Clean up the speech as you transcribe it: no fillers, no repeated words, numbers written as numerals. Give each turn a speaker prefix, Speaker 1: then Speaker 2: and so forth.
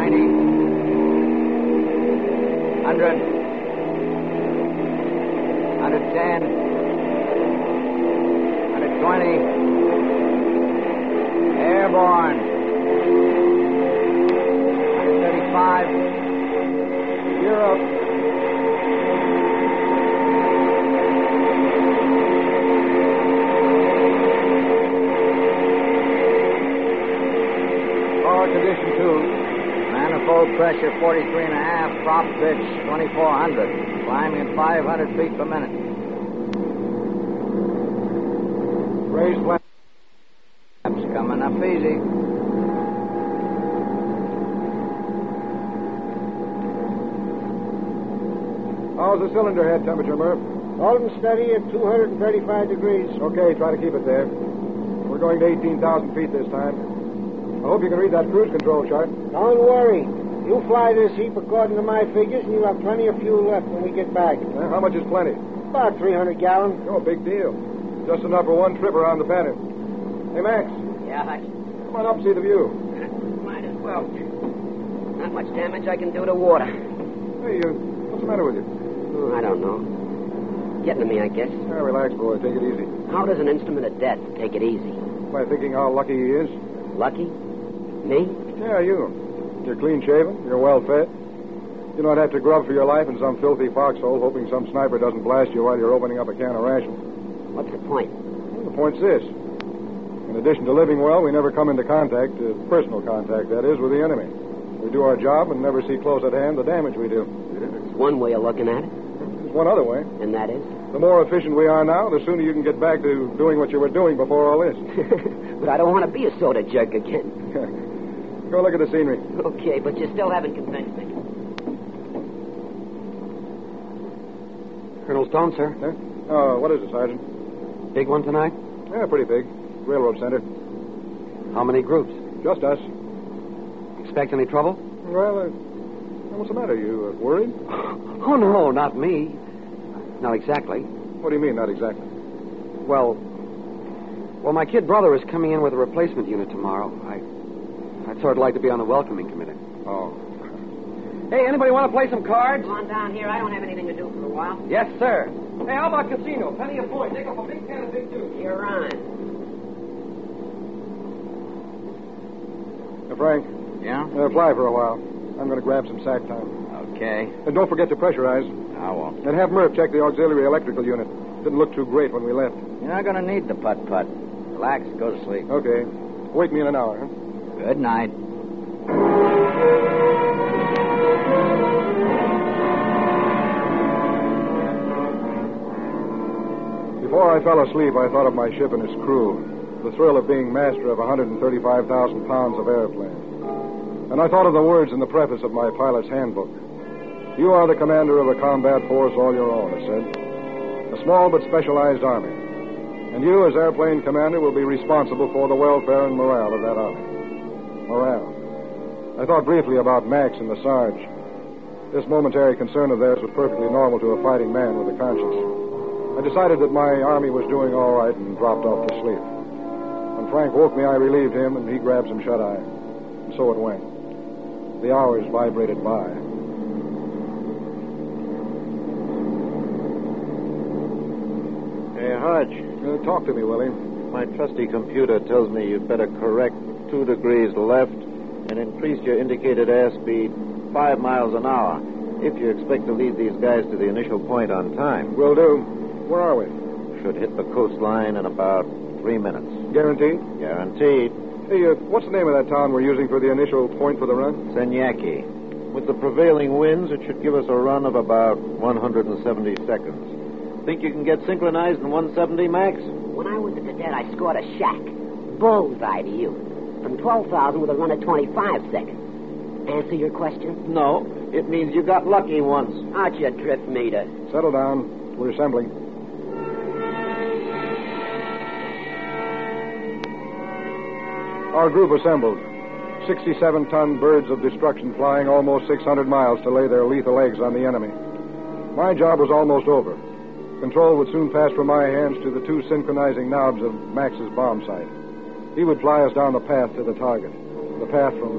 Speaker 1: 100. 110. 120. Airborne. 135. Europe. Condition 2, manifold pressure 43.5, prop pitch 2400, climbing at 500 feet per minute. Raised flaps coming up easy.
Speaker 2: How's the cylinder head temperature, Murph?
Speaker 3: Holding steady at 235 degrees.
Speaker 2: Okay, try to keep it there. We're going to 18,000 feet this time. I hope you can read that cruise control chart.
Speaker 3: Don't worry. You fly this heap according to my figures, and you'll have plenty of fuel left when we get back.
Speaker 2: How much is plenty?
Speaker 3: About 300 gallons.
Speaker 2: Oh, big deal. Just enough for one trip around the pattern. Hey, Max.
Speaker 4: Yeah, Hutch?
Speaker 2: Come on up and see the view.
Speaker 4: Might as well. Not much damage I can do to water.
Speaker 2: Hey, what's the matter with you?
Speaker 4: Oh, I don't know. Getting to me, I guess.
Speaker 2: Relax, boy. Take it easy.
Speaker 4: How does an instrument of death take it easy?
Speaker 2: By thinking how lucky he is.
Speaker 4: Lucky? Me?
Speaker 2: Yeah, you. You're clean-shaven. You're well-fed. You don't have to grub for your life in some filthy foxhole hoping some sniper doesn't blast you while you're opening up a can of rations.
Speaker 4: What's the point?
Speaker 2: Well, the point's this. In addition to living well, we never come into contact, personal contact, that is, with the enemy. We do our job and never see close at hand the damage we do.
Speaker 4: It's one way of looking at it.
Speaker 2: There's one other way.
Speaker 4: And that is?
Speaker 2: The more efficient we are now, the sooner you can get back to doing what you were doing before all this.
Speaker 4: But I don't want to be a soda jerk again.
Speaker 2: Go look at the scenery.
Speaker 4: Okay, but you still haven't convinced me.
Speaker 5: Colonel Stone, sir.
Speaker 2: Huh? What is it, Sergeant?
Speaker 5: Big one tonight?
Speaker 2: Yeah, pretty big. Railroad center.
Speaker 5: How many groups?
Speaker 2: Just us.
Speaker 5: Expect any trouble?
Speaker 2: Well, what's the matter? You worried?
Speaker 5: Oh, no, not me. Not exactly.
Speaker 2: What do you mean, not exactly?
Speaker 5: Well, my kid brother is coming in with a replacement unit tomorrow. I'd sort of like to be on the welcoming committee.
Speaker 2: Oh.
Speaker 5: Hey, anybody want to play some cards?
Speaker 4: Come on down here. I don't have anything to do for a while.
Speaker 5: Yes, sir. Hey, how about casino? Plenty of points. Take up a big can of big two.
Speaker 4: You're on.
Speaker 2: Frank.
Speaker 1: Yeah?
Speaker 2: Fly for a while. I'm going to grab some sack time.
Speaker 1: Okay.
Speaker 2: And don't forget to pressurize.
Speaker 1: I won't.
Speaker 2: And have Murph check the auxiliary electrical unit. Didn't look too great when we left.
Speaker 1: You're not going to need the putt-putt. Relax, go to sleep.
Speaker 2: Okay. Wake me in an hour, huh?
Speaker 1: Good night.
Speaker 2: Before I fell asleep, I thought of my ship and its crew. The thrill of being master of 135,000 pounds of airplane. And I thought of the words in the preface of my pilot's handbook. You are the commander of a combat force all your own, it said. A small but specialized army. And you, as airplane commander, will be responsible for the welfare and morale of that army. Morale. I thought briefly about Max and the Sarge. This momentary concern of theirs was perfectly normal to a fighting man with a conscience. I decided that my army was doing all right and dropped off to sleep. When Frank woke me, I relieved him, and he grabbed some shut-eye. And so it went. The hours vibrated by.
Speaker 6: Hey, Hodge.
Speaker 2: Talk to me, Willie.
Speaker 6: My trusty computer tells me you'd better correct 2 degrees left and increase your indicated airspeed 5 miles an hour if you expect to lead these guys to the initial point on time.
Speaker 2: Will do. Where are we?
Speaker 6: Should hit the coastline in about 3 minutes.
Speaker 2: Guaranteed?
Speaker 6: Guaranteed.
Speaker 2: Hey, what's the name of that town we're using for the initial point for the run?
Speaker 6: Senyaki. With the prevailing winds, it should give us a run of about 170 seconds. Think you can get synchronized in 170, Max?
Speaker 4: When I was at the dead, I scored a shack. Bullseye to you. From 12,000 with a run of 25 seconds. Answer your question?
Speaker 6: No. It means you got lucky once.
Speaker 4: Out your drift meter.
Speaker 2: Settle down. We're assembling. Our group assembled. 67-ton birds of destruction flying almost 600 miles to lay their lethal eggs on the enemy. My job was almost over. Control would soon pass from my hands to the 2 synchronizing knobs of Max's bomb sight. He would fly us down the path to the target. The path from